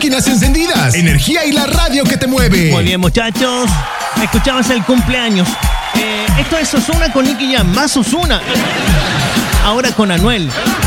máquinas encendidas, energía y la radio que te mueve. Muy bien, muchachos. Escuchabas el cumpleaños. Esto es Ozuna con Nicky Jam, más Ozuna. Ahora con Anuel.